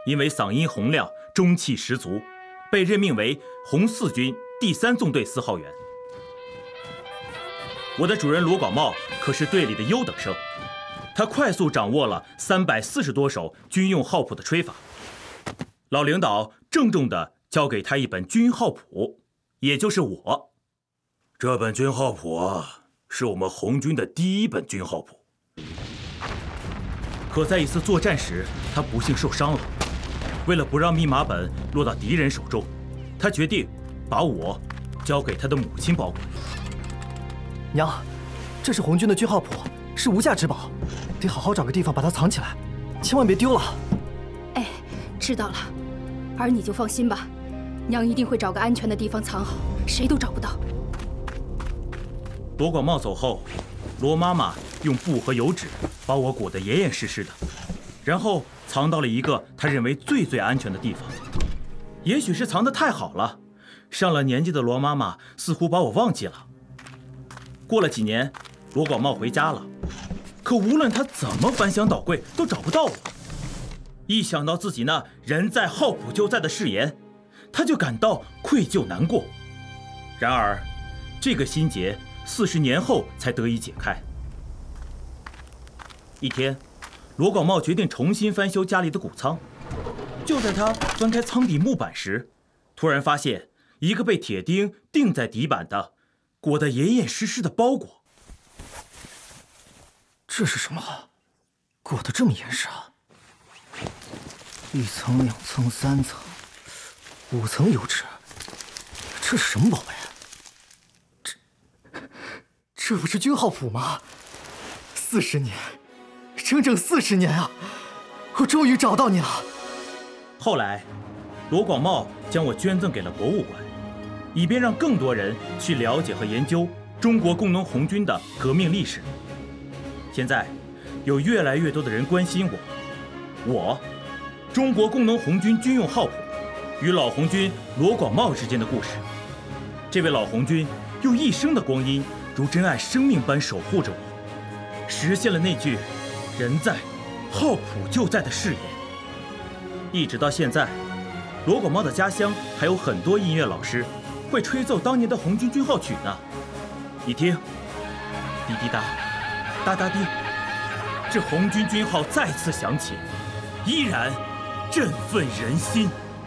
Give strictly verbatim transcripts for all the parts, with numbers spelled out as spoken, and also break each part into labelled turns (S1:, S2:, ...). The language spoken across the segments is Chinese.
S1: 因为嗓音洪亮，中气十足，被任命为红四军第三纵队司号员。我的主人罗广茂可是队里的优等生，他快速掌握了三百四十多首军用号谱的吹法。老领导郑重地交给他一本军号谱，也就是我。这本军号谱啊，是我们红军的第一本军号谱。可在一次作战时，他不幸受伤了。为了不让密码本落到敌人手中，他决定把我交给他的母亲保管。
S2: 娘，这是红军的军号谱，是无价之宝，得好好找个地方把它藏起来，千万别丢了。
S3: 哎，知道了，儿你就放心吧，娘一定会找个安全的地方藏好，谁都找不到。
S1: 罗广茂走后，罗妈妈用布和油纸把我裹得严严实实的，然后藏到了一个她认为最最安全的地方。也许是藏得太好了，上了年纪的罗妈妈似乎把我忘记了。过了几年，罗广茂回家了，可无论他怎么翻箱倒柜，都找不到我。一想到自己那人在号谱就在的誓言，他就感到愧疚难过。然而，这个心结四十年后才得以解开。一天，罗广茂决定重新翻修家里的谷仓。就在他翻开仓底木板时，突然发现一个被铁钉钉在底板的、裹得严严实实的包裹。
S2: 这是什么？裹得这么严实啊！一层、两层、三层、五层油纸，这是什么宝贝？这这不是军号谱吗？四十年，整整四十年啊！我终于找到你了。
S1: 后来，罗广茂将我捐赠给了博物馆，以便让更多人去了解和研究中国工农红军的革命历史。现在，有越来越多的人关心我，我，中国工农红军军用号谱与老红军罗广茂之间的故事。这位老红军用一生的光阴，如珍爱生命般守护着我，实现了那句“人在，号谱就在”的誓言。一直到现在，罗广茂的家乡还有很多音乐老师会吹奏当年的红军军号曲呢。你听，滴滴答，哒哒滴，这红军军号再次响起，依然振奋人心。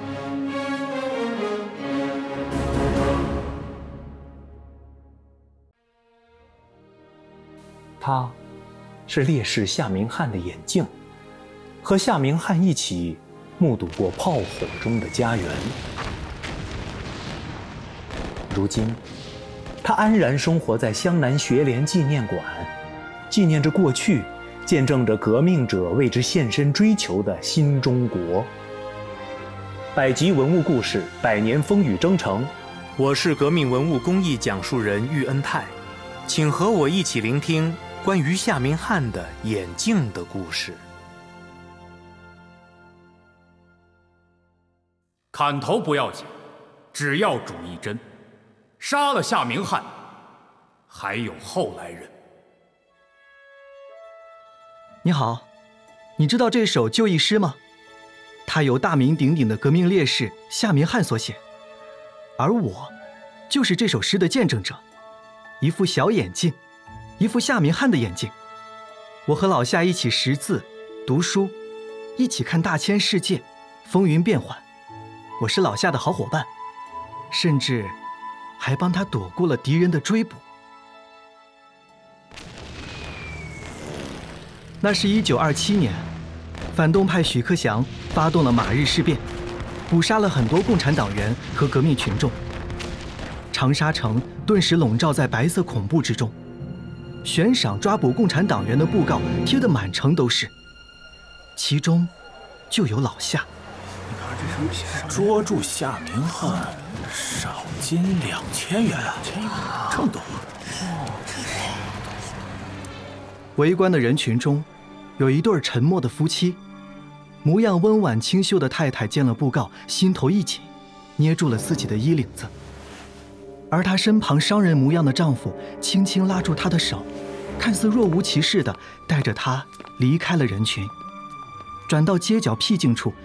S4: 他，是烈士夏明翰的眼镜，和夏明翰一起目睹过炮火中的家园。如今，他安然生活在湘南学联纪念馆，纪念着过去，见证着革命者为之献身追求的新中国。百集文物故事，百年风雨征程。我是革命文物公益讲述人喻恩泰，请和我一起聆听关于夏明翰的眼镜的故事。
S5: 砍头不要紧，只要主一针。杀了夏明翰，还有后来人。
S2: 你好，你知道这首就义诗吗？它由大名鼎鼎的革命烈士夏明翰所写，而我就是这首诗的见证者。一副小眼镜，一副夏明翰的眼镜。我和老夏一起识字、读书，一起看大千世界，风云变幻。我是老夏的好伙伴，甚至还帮他躲过了敌人的追捕。那是一九二七年，反动派许克祥发动了马日事变，捕杀了很多共产党员和革命群众。长沙城顿时笼罩在白色恐怖之中，悬赏抓捕共产党员的布告贴得满城都是，其中就有老夏。
S1: 捉住夏明翰，赏金两千元，这么多！
S2: 围观的人群中，有一对沉默的夫妻，模样温婉清秀的太太见了布告，心头一紧，捏住了自己的衣领子。而她身旁商人模样的丈夫轻轻拉住她的手，看似若无其事地带着她离开了人群，转到街角僻静处。